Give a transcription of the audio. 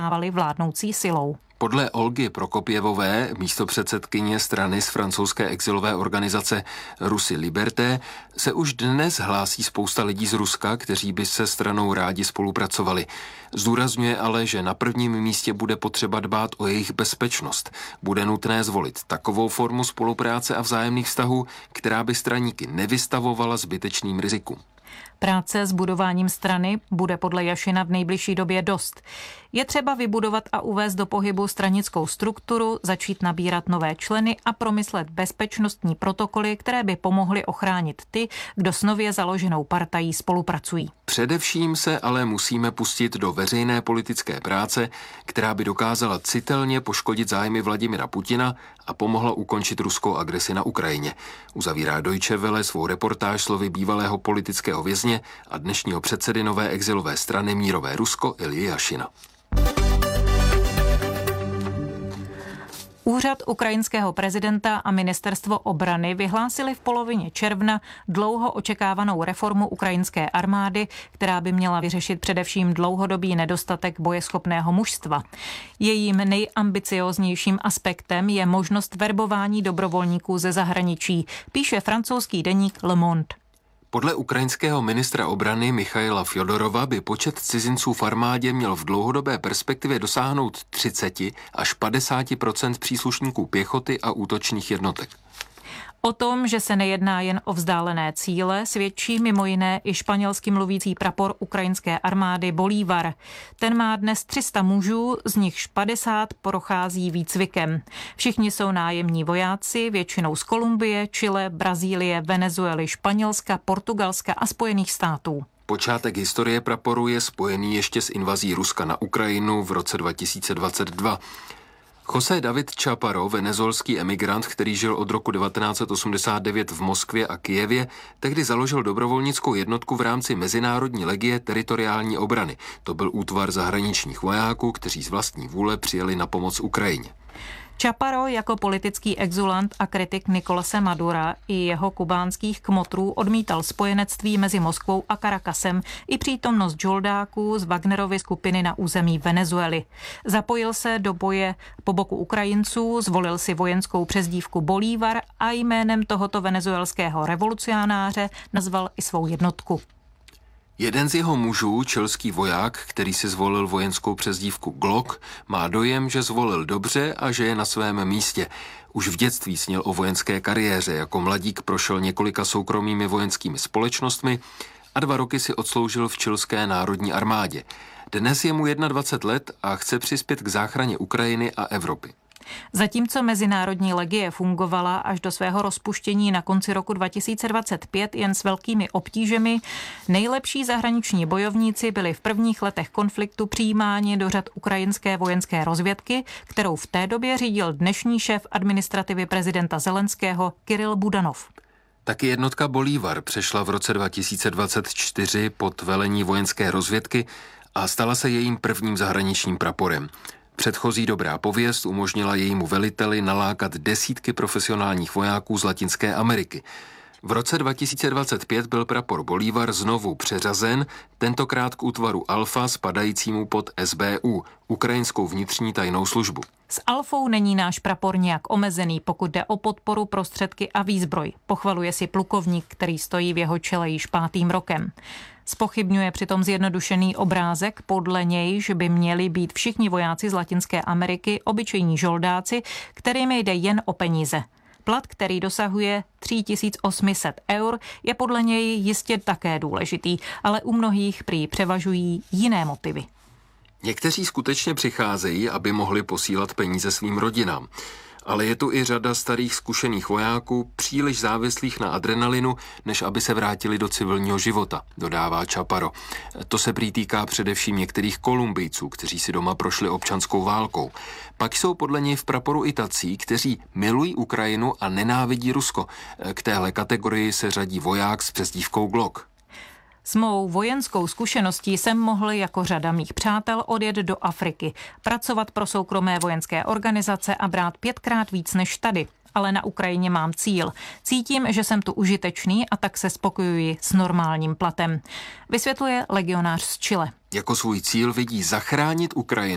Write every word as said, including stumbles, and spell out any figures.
vládnoucí silou. Podle Olgy Prokopěvové, místopředsedkyně strany z francouzské exilové organizace Russie Liberté, se už dnes hlásí spousta lidí z Ruska, kteří by se stranou rádi spolupracovali. Zdůrazňuje ale, že na prvním místě bude potřeba dbát o jejich bezpečnost. Bude nutné zvolit takovou formu spolupráce a vzájemných vztahů, která by straníky nevystavovala zbytečným rizikům. Práce s budováním strany bude podle Jašina v nejbližší době dost. Je třeba vybudovat a uvést do pohybu stranickou strukturu, začít nabírat nové členy a promyslet bezpečnostní protokoly, které by pomohly ochránit ty, kdo s nově založenou partají spolupracují. Především se ale musíme pustit do veřejné politické práce, která by dokázala citelně poškodit zájmy Vladimira Putina a pomohla ukončit ruskou agresi na Ukrajině. Uzavírá Deutsche Welle svou reportáž slovy bývalého politického vězně a dnešního předsedy nové exilové strany Mírové Rusko Ilji Jašina. Úřad ukrajinského prezidenta a ministerstvo obrany vyhlásili v polovině června dlouho očekávanou reformu ukrajinské armády, která by měla vyřešit především dlouhodobý nedostatek bojeschopného mužstva. Jejím nejambicióznějším aspektem je možnost verbování dobrovolníků ze zahraničí, píše francouzský deník Le Monde. Podle ukrajinského ministra obrany Michaila Fjodorova by počet cizinců v armádě měl v dlouhodobé perspektivě dosáhnout třicet až padesát procent příslušníků pěchoty a útočných jednotek. O tom, že se nejedná jen o vzdálené cíle, svědčí mimo jiné i španělsky mluvící prapor ukrajinské armády Bolívar. Ten má dnes tři sta mužů, z nichž padesát prochází výcvikem. Všichni jsou nájemní vojáci, většinou z Kolumbie, Chile, Brazílie, Venezuely, Španělska, Portugalska a Spojených států. Počátek historie praporu je spojený ještě s invazí Ruska na Ukrajinu v roce dva tisíce dvacet dva. José David Chaparro, venezuelský emigrant, který žil od roku devatenáct set osmdesát devět v Moskvě a Kyjevě, tehdy založil dobrovolnickou jednotku v rámci Mezinárodní legie teritoriální obrany. To byl útvar zahraničních vojáků, kteří z vlastní vůle přijeli na pomoc Ukrajině. Chaparro jako politický exulant a kritik Nicolase Madura i jeho kubánských kmotrů odmítal spojenectví mezi Moskvou a Caracasem i přítomnost žoldáků z Wagnerovy skupiny na území Venezuely. Zapojil se do boje po boku Ukrajinců, zvolil si vojenskou přezdívku Bolívar a jménem tohoto venezuelského revolucionáře nazval i svou jednotku. Jeden z jeho mužů, chilský voják, který si zvolil vojenskou přezdívku Glock, má dojem, že zvolil dobře a že je na svém místě. Už v dětství snil o vojenské kariéře, jako mladík prošel několika soukromými vojenskými společnostmi a dva roky si odsloužil v chilské národní armádě. Dnes je mu dvacet jedna let a chce přispět k záchraně Ukrajiny a Evropy. Zatímco Mezinárodní legie fungovala až do svého rozpuštění na konci roku dva tisíce dvacet pět jen s velkými obtížemi, nejlepší zahraniční bojovníci byli v prvních letech konfliktu přijímáni do řad ukrajinské vojenské rozvědky, kterou v té době řídil dnešní šéf administrativy prezidenta Zelenského Kiril Budanov. Taky jednotka Bolívar přešla v roce dva tisíce dvacet čtyři pod velení vojenské rozvědky a stala se jejím prvním zahraničním praporem. Předchozí dobrá pověst umožnila jejímu veliteli nalákat desítky profesionálních vojáků z Latinské Ameriky. V roce dva tisíce dvacet pět byl prapor Bolívar znovu přeřazen, tentokrát k útvaru Alfa spadajícímu pod S B U, ukrajinskou vnitřní tajnou službu. S Alfou není náš prapor nějak omezený, pokud jde o podporu, prostředky a výzbroj, pochvaluje si plukovník, který stojí v jeho čele již pátým rokem. Zpochybňuje přitom zjednodušený obrázek, podle nějž by měli být všichni vojáci z Latinské Ameriky obyčejní žoldáci, kterým jde jen o peníze. Plat, který dosahuje tři tisíce osm set eur, je podle něj jistě také důležitý, ale u mnohých prý převažují jiné motivy. Někteří skutečně přicházejí, aby mohli posílat peníze svým rodinám. Ale je tu i řada starých zkušených vojáků, příliš závislých na adrenalinu, než aby se vrátili do civilního života, dodává Chaparro. To se prý týká především některých Kolumbijců, kteří si doma prošli občanskou válkou. Pak jsou podle něj v praporu i tací, kteří milují Ukrajinu a nenávidí Rusko. K téhle kategorii se řadí voják s přezdívkou Glock. S mou vojenskou zkušeností jsem mohl jako řada mých přátel odjet do Afriky, pracovat pro soukromé vojenské organizace a brát pětkrát víc než tady. Ale na Ukrajině mám cíl. Cítím, že jsem tu užitečný a tak se spokojuji s normálním platem. Vysvětluje legionář z Chile. Jako svůj cíl vidí zachránit Ukrajinu.